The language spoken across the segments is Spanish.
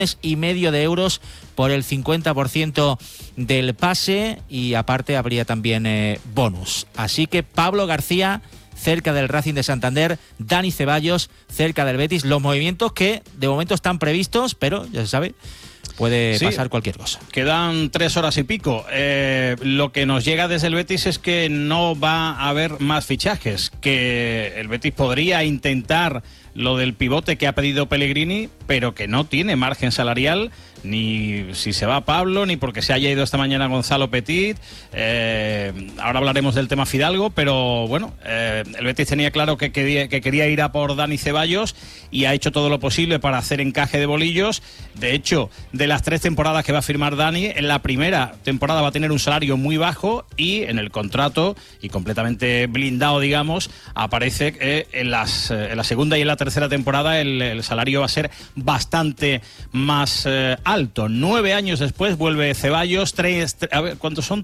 y medio de euros por el 50% del pase, y aparte habría también bonus. Así que Pablo García cerca del Racing de Santander, Dani Ceballos cerca del Betis. Los movimientos que de momento están previstos, pero ya se sabe, puede pasar cualquier cosa. Quedan 3 horas y pico. Lo que nos llega desde el Betis es que no va a haber más fichajes, que el Betis podría intentar lo del pivote que ha pedido Pellegrini, pero que no tiene margen salarial, ni si se va Pablo, ni porque se haya ido esta mañana Gonzalo Petit. Ahora hablaremos del tema Fidalgo, pero bueno, el Betis tenía claro que quería ir a por Dani Ceballos y ha hecho todo lo posible para hacer encaje de bolillos. De hecho, de las 3 temporadas que va a firmar Dani, en la primera temporada va a tener un salario muy bajo, y en el contrato, y completamente blindado, digamos, aparece que en la segunda y en la tercera temporada el salario va a ser bastante más alto. 9 años después vuelve Ceballos, ¿cuántos son?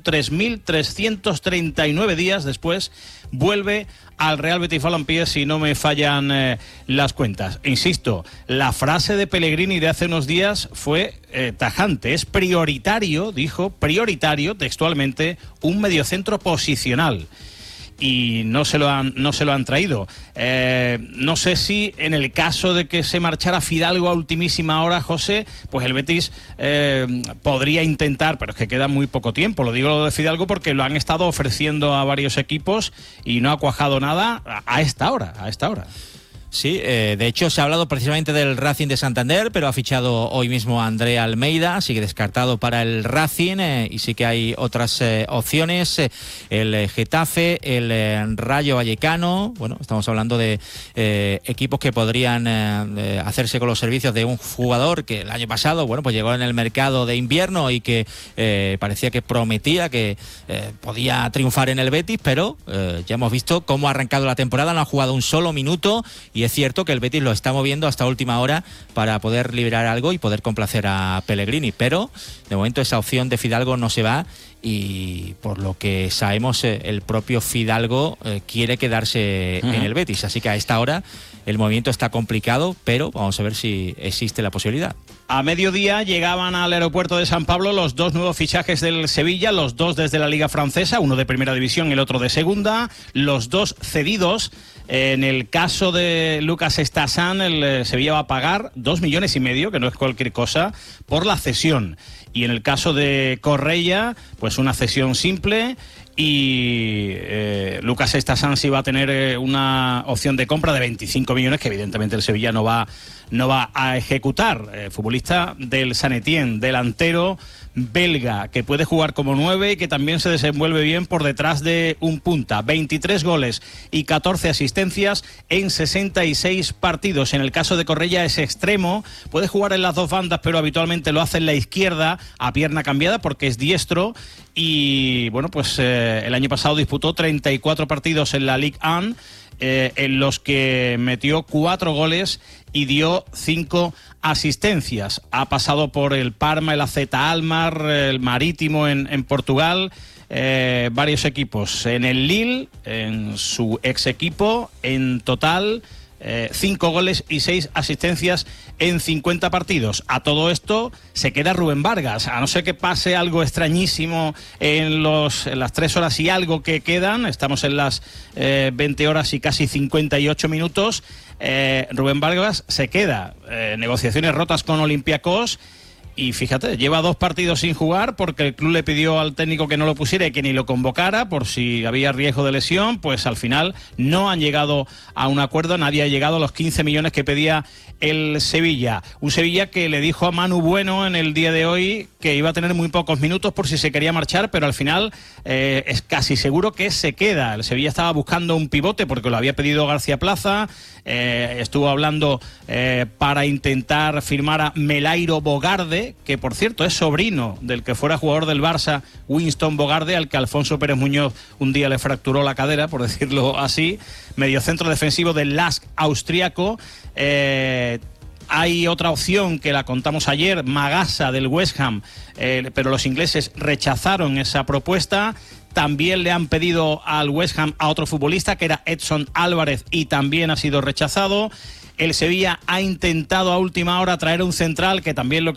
3.339 días después vuelve al Real Betis Balompié, si no me fallan las cuentas. Insisto, la frase de Pellegrini de hace unos días fue tajante. Es prioritario, dijo, prioritario textualmente, un mediocentro posicional. Y no se lo han traído. No sé si en el caso de que se marchara Fidalgo a ultimísima hora, José, pues el Betis podría intentar, pero es que queda muy poco tiempo. Lo digo lo de Fidalgo porque lo han estado ofreciendo a varios equipos y no ha cuajado nada a esta hora. Sí, de hecho se ha hablado precisamente del Racing de Santander, pero ha fichado hoy mismo a André Almeida, sigue descartado para el Racing, y sí que hay otras opciones, el Getafe, el Rayo Vallecano. Bueno, estamos hablando de equipos que podrían hacerse con los servicios de un jugador que el año pasado, bueno, pues llegó en el mercado de invierno y que parecía que prometía que podía triunfar en el Betis, pero ya hemos visto cómo ha arrancado la temporada, no ha jugado un solo minuto. Y es cierto que el Betis lo está moviendo hasta última hora para poder liberar algo y poder complacer a Pellegrini, pero de momento esa opción de Fidalgo no se va, y por lo que sabemos el propio Fidalgo quiere quedarse en el Betis, así que a esta hora el movimiento está complicado, pero vamos a ver si existe la posibilidad. A mediodía llegaban al aeropuerto de San Pablo los 2 nuevos fichajes del Sevilla, los 2 desde la Liga Francesa, uno de primera división, el otro de segunda, los 2 cedidos. En el caso de Lucas Estasan, el Sevilla va a pagar 2,5 millones, que no es cualquier cosa, por la cesión. Y en el caso de Correia, pues una cesión simple. Y Lucas Estasan sí va a tener una opción de compra de 25 millones que evidentemente el Sevilla no va a ejecutar. Futbolista del Saint Etienne, delantero belga, que puede jugar como 9 y que también se desenvuelve bien por detrás de un punta. 23 goles y 14 asistencias en 66 partidos. En el caso de Correia es extremo, puede jugar en las 2 bandas, pero habitualmente lo hace en la izquierda a pierna cambiada porque es diestro. Y bueno, pues el año pasado disputó 34 partidos en la Ligue 1, en los que metió 4 goles y dio 5 asistencias. Ha pasado por el Parma, el AZ Alkmaar, el Marítimo en Portugal, varios equipos. En el Lille, en su ex equipo, en total 5 goles y 6 asistencias en 50 partidos. A todo esto se queda Rubén Vargas, a no ser que pase algo extrañísimo en las 3 horas y algo que quedan. Estamos en las 20 horas y casi 58 minutos. Rubén Vargas se queda. Negociaciones rotas con Olympiacos. Y fíjate, lleva 2 partidos sin jugar porque el club le pidió al técnico que no lo pusiera y que ni lo convocara por si había riesgo de lesión. Pues al final no han llegado a un acuerdo, nadie ha llegado a los 15 millones que pedía el Sevilla. Un Sevilla que le dijo a Manu Bueno en el día de hoy que iba a tener muy pocos minutos por si se quería marchar, pero al final es casi seguro que se queda. El Sevilla estaba buscando un pivote porque lo había pedido García Plaza, estuvo hablando para intentar firmar a Melairo Bogarde, que por cierto es sobrino del que fuera jugador del Barça, Winston Bogarde, al que Alfonso Pérez Muñoz un día le fracturó la cadera, por decirlo así. Mediocentro defensivo del LASK austriaco. Hay otra opción que la contamos ayer, Magasa del West Ham, pero los ingleses rechazaron esa propuesta. También le han pedido al West Ham a otro futbolista que era Edson Álvarez y también ha sido rechazado. El Sevilla ha intentado a última hora traer un central que también lo